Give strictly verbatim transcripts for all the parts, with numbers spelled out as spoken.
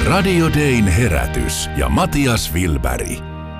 Radio Dayn herätys ja Matias Wilberg.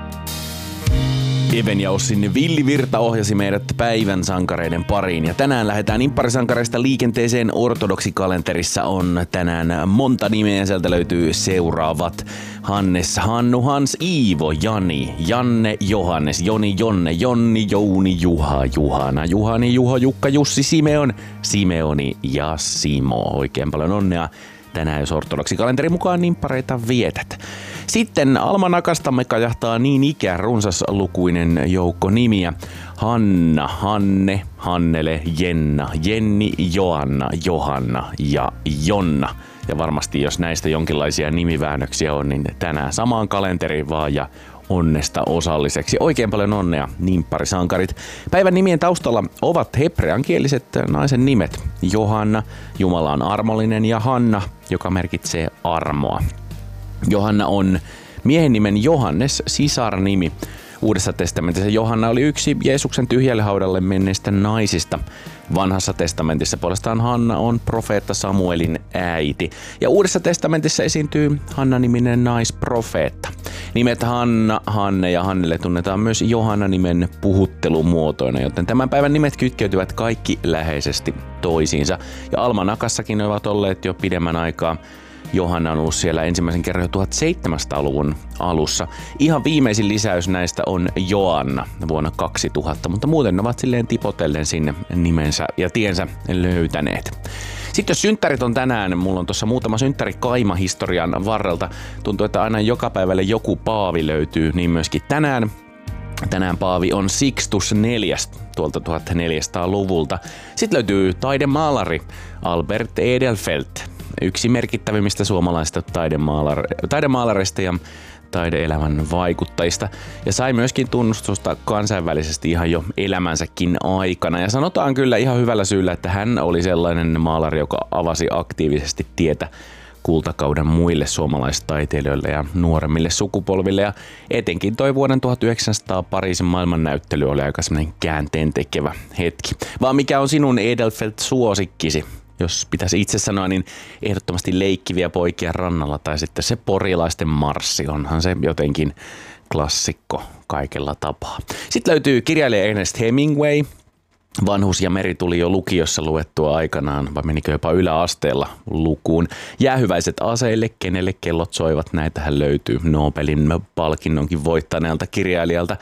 Even ja Ossin Villi Virta ohjasi meidät päivän sankareiden pariin. Ja tänään lähdetään impparisankareista liikenteeseen. Ortodoksikalenterissa on tänään monta nimeä. Sieltä löytyy seuraavat: Hannes, Hannu, Hans, Iivo, Jani, Janne, Johannes, Joni, Jonne, Jonni, Jouni, Juha, Juhana, Juhani, Juho, Jukka, Jussi, Simeon, Simeoni ja Simo. Oikein paljon onnea tänään, jos ortodoksikaleterin mukaan nimppareita vietät. Sitten almanakastamme kajahtaa niin ikään runsaslukuinen joukko nimiä. Hanna, Hanne, Hannele, Jenna, Jenni, Joanna, Johanna ja Jonna. Ja varmasti jos näistä jonkinlaisia nimiväännöksiä on, niin tänään samaan kalenteriin vaan ja onnesta osalliseksi. Oikein paljon onnea, nimpparisankarit. Päivän nimien taustalla ovat hebreankieliset naisen nimet. Johanna, Jumala on armollinen, ja Hanna, joka merkitsee armoa. Johanna on miehen nimen Johannes sisarnimi. Uudessa testamentissa Johanna oli yksi Jeesuksen tyhjälle haudalle menneistä naisista. Vanhassa testamentissa puolestaan Hanna on profeetta Samuelin äiti. Ja Uudessa testamentissa esiintyy Hanna-niminen naisprofeetta. Nimet Hanna, Hanne ja Hannele tunnetaan myös Johanna-nimen puhuttelumuotoina, joten tämän päivän nimet kytkeytyvät kaikki läheisesti toisiinsa. Ja almanakassakin ovat olleet jo pidemmän aikaa. Johanna on ollut siellä ensimmäisen kerran jo tuhatseitsemänsataaluvun alussa. Ihan viimeisin lisäys näistä on Joanna vuonna kaksituhatta, mutta muuten ne ovat silleen tipotellen sinne nimensä ja tiensä löytäneet. Sitten jos synttärit on tänään, mulla on tuossa muutama synttäri kaima historian varrelta. Tuntuu, että aina joka päivälle joku paavi löytyy, niin myöskin tänään. Tänään paavi on Sixtus neljäs tuolta tuhatneljäsataaluvulta. Sitten löytyy taidemaalari Albert Edelfelt. Yksi merkittävimmistä suomalaisista taidemaalar- taidemaalareista ja taideelämän vaikuttajista. Ja sai myöskin tunnustusta kansainvälisesti ihan jo elämänsäkin aikana. Ja sanotaan kyllä ihan hyvällä syyllä, että hän oli sellainen maalari, joka avasi aktiivisesti tietä kultakauden muille suomalaistaiteilijoille ja nuoremmille sukupolville. Ja etenkin toi vuoden tuhatyhdeksänsataa Pariisin maailmannäyttely oli aika semmoinen käänteen tekevä hetki. Vaan mikä on sinun Edelfelt-suosikkisi? Jos pitäisi itse sanoa, niin ehdottomasti Leikkiviä poikia rannalla tai sitten se Porilaisten marssi. Onhan se jotenkin klassikko kaikella tapaa. Sitten löytyy kirjailija Ernest Hemingway. Vanhus ja meri tuli jo lukiossa luettua aikanaan, vai menikö jopa yläasteella lukuun. Jäähyväiset aseille, kenelle kellot soivat, näitähän löytyy Nobelin palkinnonkin voittaneelta kirjailijalta.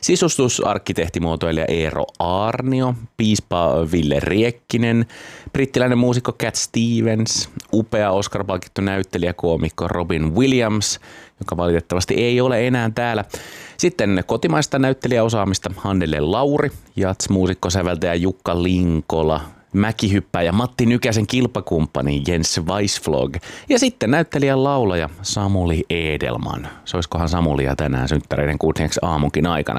Sisustusarkkitehtimuotoilija Eero Aarnio, piispa Ville Riekkinen, brittiläinen muusikko Cat Stevens, upea Oscar-palkittu näyttelijä koomikko Robin Williams, joka valitettavasti ei ole enää täällä. Sitten kotimaista näyttelijäosaamista Hannele Lauri, jats-muusikko, säveltäjä Jukka Linkola, mäkihyppäjä Matti Nykäsen kilpakumppani Jens Weisflog ja sitten näyttelijän laulaja Samuli Edelman. Soiskohan Samulia tänään synttäreiden kuudenneksi aamunkin aikana?